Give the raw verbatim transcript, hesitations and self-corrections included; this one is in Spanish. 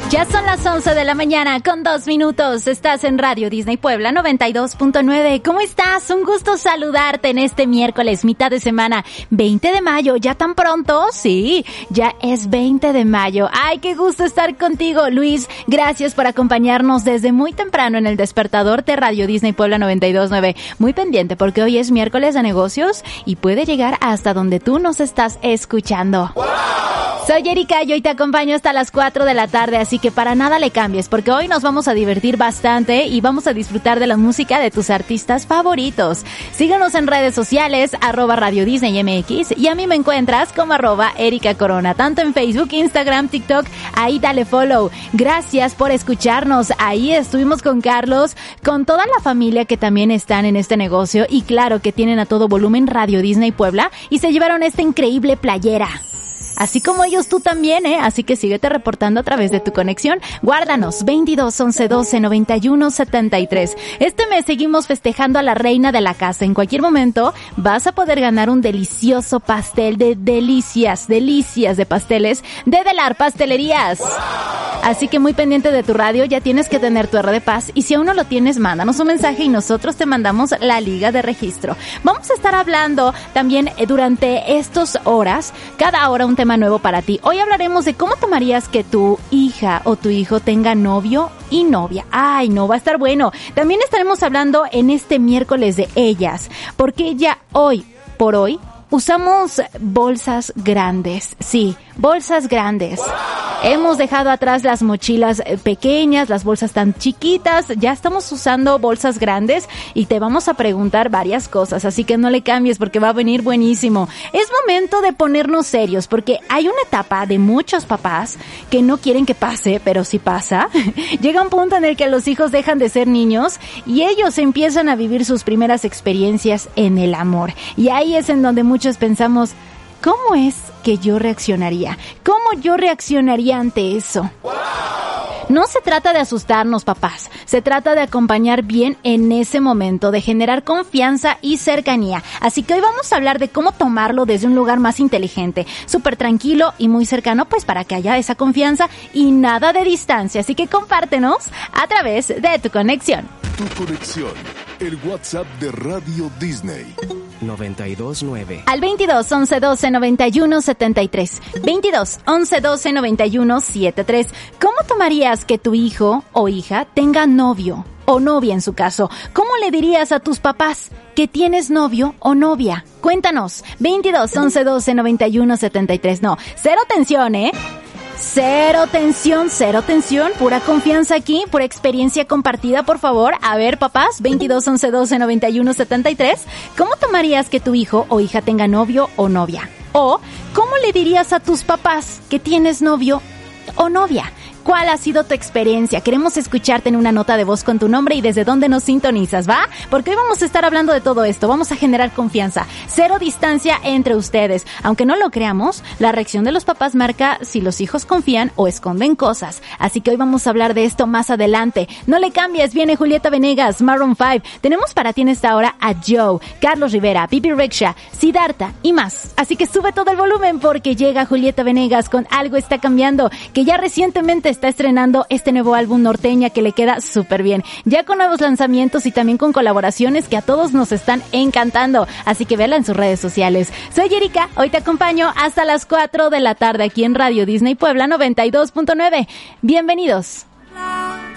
Ya son las once de la mañana con dos minutos. Estás en Radio Disney Puebla noventa y dos punto nueve. ¿Cómo estás? Un gusto saludarte en este miércoles, mitad de semana, veinte de mayo. ¿Ya tan pronto? Sí, ya es veinte de mayo. Ay, qué gusto estar contigo, Luis. Gracias por acompañarnos desde muy temprano en el despertador de Radio Disney Puebla noventa y dos punto nueve. Muy pendiente porque hoy es miércoles de negocios y puede llegar hasta donde tú nos estás escuchando. ¡Wow! Soy Erika y hoy te acompaño hasta las cuatro de la tarde, así que para nada le cambies, porque hoy nos vamos a divertir bastante y vamos a disfrutar de la música de tus artistas favoritos. Síguenos en redes sociales, arroba Radio Disney M X, y a mí me encuentras como arroba Erika Corona, tanto en Facebook, Instagram, TikTok, ahí dale follow. Gracias por escucharnos, ahí estuvimos con Carlos, con toda la familia que también están en este negocio y claro que tienen a todo volumen Radio Disney Puebla y se llevaron esta increíble playera. Así como ellos, tú también, ¿eh? Así que síguete reportando a través de tu conexión. Guárdanos, veintidós, once, doce, noventa y uno, setenta y tres. Este mes seguimos festejando a la reina de la casa. En cualquier momento vas a poder ganar un delicioso pastel de delicias, delicias de pasteles de Delar Pastelerías. Así que muy pendiente de tu radio, ya tienes que tener tu R de Paz y si aún no lo tienes, mándanos un mensaje y nosotros te mandamos la liga de registro. Vamos a estar hablando también durante estas horas, cada hora un tema nuevo para ti. Hoy hablaremos de cómo tomarías que tu hija o tu hijo tenga novio y novia. Ay, no, va a estar bueno. También estaremos hablando en este miércoles de ellas, porque ya hoy por hoy usamos bolsas grandes. Sí, bolsas grandes. Hemos dejado atrás las mochilas pequeñas, las bolsas tan chiquitas, ya estamos usando bolsas grandes y te vamos a preguntar varias cosas, así que no le cambies porque va a venir buenísimo. Es momento de ponernos serios porque hay una etapa de muchos papás que no quieren que pase, pero sí pasa. Llega un punto en el que los hijos dejan de ser niños y ellos empiezan a vivir sus primeras experiencias en el amor. Y ahí es en donde muchos pensamos, ¿cómo es que yo reaccionaría? ¿Cómo yo reaccionaría ante eso? No se trata de asustarnos, papás. Se trata de acompañar bien en ese momento, de generar confianza y cercanía. Así que hoy vamos a hablar de cómo tomarlo desde un lugar más inteligente, súper tranquilo y muy cercano, pues para que haya esa confianza y nada de distancia. Así que compártenos a través de tu conexión. Tu conexión, el WhatsApp de Radio Disney. noventa y dos nueve. Al veintidós, once, doce, noventa y uno, setenta y tres. veintidós, once, doce, noventa y uno, setenta y tres. ¿Cómo tomarías que tu hijo o hija tenga novio o novia en su caso? ¿Cómo le dirías a tus papás que tienes novio o novia? Cuéntanos. veintidós, once, doce, noventa y uno, setenta y tres. No, cero tensión, ¿eh? Cero tensión, cero tensión, pura confianza aquí, pura experiencia compartida, por favor. A ver, papás, veintidós, once, doce, noventa y uno, setenta y tres. ¿Cómo tomarías que tu hijo o hija tenga novio o novia? O, ¿cómo le dirías a tus papás que tienes novio o novia? ¿Cuál ha sido tu experiencia? Queremos escucharte en una nota de voz con tu nombre y desde dónde nos sintonizas, ¿va? Porque hoy vamos a estar hablando de todo esto, vamos a generar confianza, cero distancia entre ustedes. Aunque no lo creamos, la reacción de los papás marca si los hijos confían o esconden cosas. Así que hoy vamos a hablar de esto más adelante. No le cambies, viene Julieta Venegas, Maroon cinco. Tenemos para ti en esta hora a Joe, Carlos Rivera, Pipi Rexha, Siddhartha y más. Así que sube todo el volumen porque llega Julieta Venegas con Algo Está Cambiando, que ya recientemente está estrenando este nuevo álbum norteña que le queda súper bien, ya con nuevos lanzamientos y también con colaboraciones que a todos nos están encantando, así que vela en sus redes sociales. Soy Erika, hoy te acompaño hasta las cuatro de la tarde aquí en Radio Disney Puebla noventa y dos punto nueve. Bienvenidos.